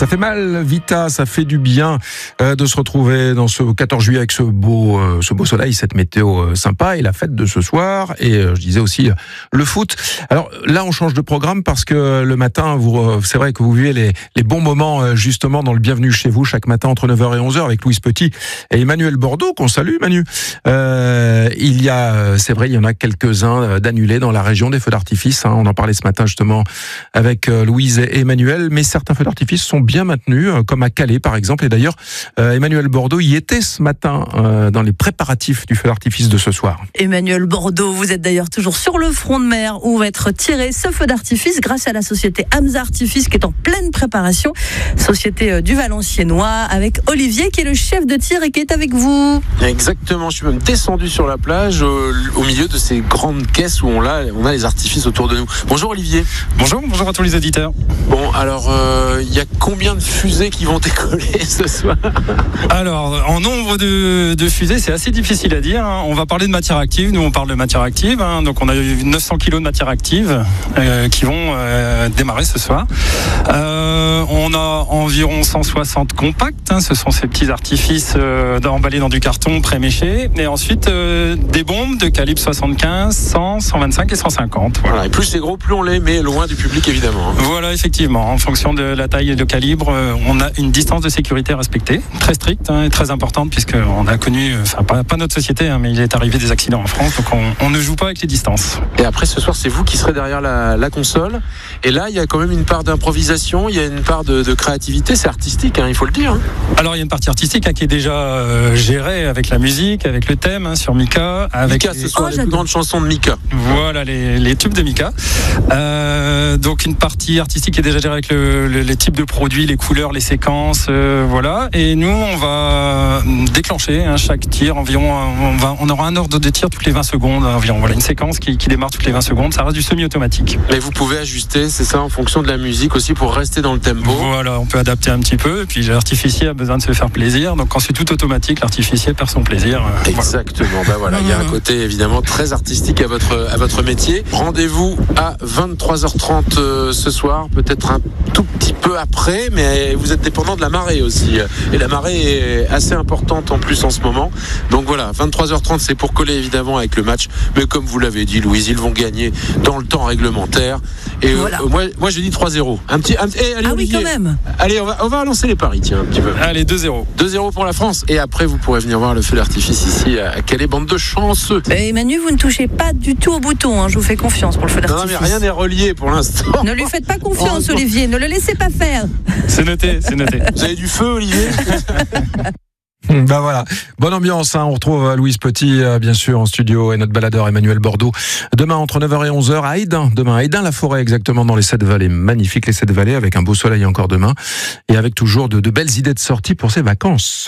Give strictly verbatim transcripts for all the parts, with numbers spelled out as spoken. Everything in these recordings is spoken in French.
Ça fait mal, Vita, ça fait du bien euh, de se retrouver dans ce quatorze juillet avec ce beau, euh, ce beau soleil, cette météo euh, sympa et la fête de ce soir. Et euh, je disais aussi euh, le foot. Alors là, on change de programme parce que le matin, vous, euh, c'est vrai que vous vivez les, les bons moments euh, justement dans le Bienvenue chez vous chaque matin entre neuf heures et onze heures avec Louise Petit et Emmanuel Bordeaux, qu'on salue, Manu. Euh, il y a, c'est vrai, il y en a quelques-uns d'annulés dans la région des feux d'artifice. Hein. On en parlait ce matin justement avec euh, Louise et Emmanuel, mais certains feux d'artifice sont bien maintenus, comme à Calais par exemple. Et d'ailleurs, euh, Emmanuel Bordeaux y était ce matin euh, dans les préparatifs du feu d'artifice de ce soir. Emmanuel Bordeaux, vous êtes d'ailleurs toujours sur le front de mer où va être tiré ce feu d'artifice grâce à la société Hamza Artifice qui est en pleine préparation. Société du Valenciennois avec Olivier qui est le chef de tir et qui est avec vous. Exactement, je suis même descendu sur la plage au, au milieu de ces grandes caisses où on a, on a les artifices autour de nous. Bonjour Olivier. Bonjour, bonjour à tous les auditeurs. Bon, alors il euh, y a combien de fusées qui vont décoller ce soir? Alors, en nombre de, de fusées, c'est assez difficile à dire. Hein. On va parler de matière active. Nous, on parle de matière active. Hein. Donc, on a eu neuf cents kilos de matière active euh, qui vont euh, démarrer ce soir. Euh, on a environ cent soixante compacts. Hein. Ce sont ces petits artifices euh, emballés dans du carton pré-méché. Et ensuite, euh, des bombes de calibre soixante-quinze, cent, cent vingt-cinq et cent cinquante. Voilà. Voilà, et plus c'est gros, plus on les met loin du public, évidemment. Hein. Voilà, effectivement. En fonction de la taille et du calibre, euh, on a une distance de sécurité respectée, très stricte hein, et très importante, puisqu'on a connu, enfin pas, pas notre société, hein, mais il est arrivé des accidents en France, donc on, on ne joue pas avec les distances. Et après, ce soir, c'est vous qui serez derrière la, la console. Et là, il y a quand même une part d'improvisation, il y a une part de, de créativité, c'est artistique, hein, il faut le dire. Hein. Alors, il y a une partie artistique hein, qui est déjà euh, gérée avec la musique, avec le thème hein, sur Mika. Avec Mika, les... ce soir, oh, les plus grandes chansons de Mika. Voilà, les, les tubes de Mika. Euh, donc, une partie artistique qui est déjà gérée avec le, le, les types de produits, les couleurs, les séquences, euh, voilà. Et nous, on va déclencher hein, chaque tir environ. On, va, on aura un ordre de tir toutes les vingt secondes environ. Voilà, une séquence qui, qui démarre toutes les vingt secondes. Ça reste du semi-automatique. Mais vous pouvez ajuster, c'est ça, en fonction de la musique aussi pour rester dans le tempo. Voilà, on peut adapter un petit peu. Et puis l'artificier a besoin de se faire plaisir. Donc quand c'est tout automatique, l'artificier perd son plaisir. Euh, Exactement. Voilà. Ben voilà, il y a un côté évidemment très artistique à votre à votre métier. Rendez-vous à vingt-trois heures trente euh, ce soir, peut-être un tout petit peu après, mais vous êtes dépendant de la marée aussi. Et la marée est assez importante en plus en ce moment. Donc voilà, vingt-trois heures trente, c'est pour coller évidemment avec le match. Mais comme vous l'avez dit, Louise, ils vont gagner dans le temps réglementaire. Et voilà. euh, moi, moi, je dis trois zéro. Un petit, un, eh, allez, ah Olivier. oui, quand même. Allez, on va, on va lancer les paris, tiens, un petit peu. Allez, deux zéro. deux zéro pour la France. Et après, vous pourrez venir voir le feu d'artifice ici à Calais. Bande de chanceux. Et Manu, vous ne touchez pas du tout au bouton. Hein. Je vous fais confiance pour le feu d'artifice. Non, mais rien n'est relié pour l'instant. Ne lui faites pas confiance, Olivier. Ne le laissez pas faire. C'est noté, c'est noté. Vous avez du feu, Olivier? Ben voilà, bonne ambiance, hein. On retrouve Louise Petit, euh, bien sûr, en studio et notre baladeur Emmanuel Bordeaux. Demain, entre neuf heures et onze heures, à Aidin. Demain, à Aidin-la-Forêt, exactement, dans les Sept Vallées. Magnifique, les Sept Vallées, avec un beau soleil encore demain. Et avec toujours de, de belles idées de sortie pour ces vacances.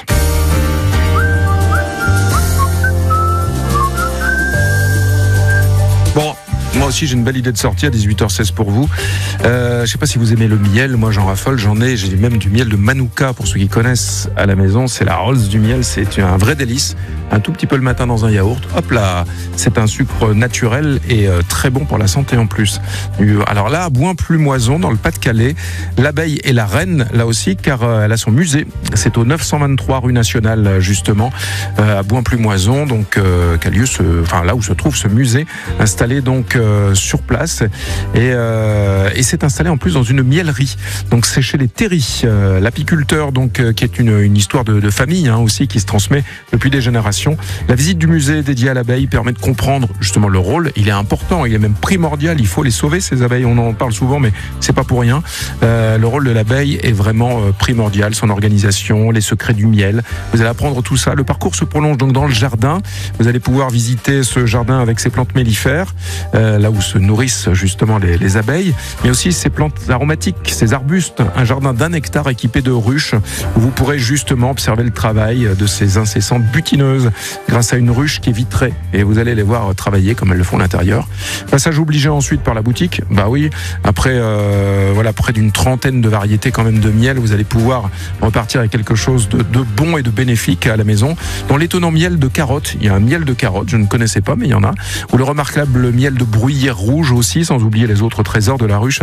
Bon, moi aussi j'ai une belle idée de sortie à dix-huit heures seize pour vous. Euh, je ne sais pas si vous aimez le miel, moi j'en raffole, j'en ai, j'ai même du miel de Manuka pour ceux qui connaissent à la maison. C'est la Rolls du miel, c'est un vrai délice. Un tout petit peu le matin dans un yaourt. Hop là, c'est un sucre naturel et euh, très bon pour la santé en plus. Alors là, à Boin-Plumoison, dans le Pas-de-Calais, l'abeille est la reine, là aussi, car euh, elle a son musée. C'est au neuf cent vingt-trois rue Nationale, justement, euh, à Boin-Plumoison, donc euh, qu'a lieu ce, enfin là où se trouve ce musée, installé donc euh, sur place. Et, euh, et c'est installé en plus dans une miellerie. Donc c'est chez les Terry, euh, l'apiculteur, donc euh, qui est une, une histoire de, de famille hein, aussi, qui se transmet depuis des générations. La visite du musée dédié à l'abeille permet de comprendre justement le rôle. Il est important, il est même primordial. Il faut les sauver, ces abeilles. On en parle souvent, mais c'est pas pour rien. Euh, le rôle de l'abeille est vraiment euh, primordial. Son organisation, les secrets du miel. Vous allez apprendre tout ça. Le parcours se prolonge donc dans le jardin. Vous allez pouvoir visiter ce jardin avec ses plantes mellifères, euh, là où se nourrissent justement les, les abeilles, mais aussi ces plantes aromatiques, ces arbustes. Un jardin d'un hectare équipé de ruches où vous pourrez justement observer le travail de ces incessantes butineuses grâce à une ruche qui est vitrée et vous allez les voir travailler comme elles le font à l'intérieur. Passage obligé ensuite par la boutique. Bah oui, après euh, voilà, près d'une trentaine de variétés quand même de miel, vous allez pouvoir repartir avec quelque chose de, de bon et de bénéfique à la maison. Dans l'étonnant miel de carotte, il y a un miel de carotte, je ne connaissais pas mais il y en a, ou le remarquable miel de bruyère rouge aussi, sans oublier les autres trésors de la ruche.